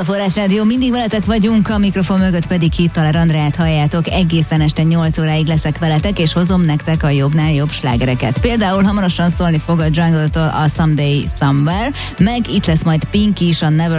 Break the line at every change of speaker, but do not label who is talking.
a Forrás Rádió, mindig veletek vagyunk, a mikrofon mögött pedig Hittaler Andreát halljátok, egészen este 8 óráig leszek veletek, és hozom nektek a jobbnál jobb slágereket. Például hamarosan szólni fog a Jungle-től a Someday Somewhere, meg itt lesz majd Pink is a Never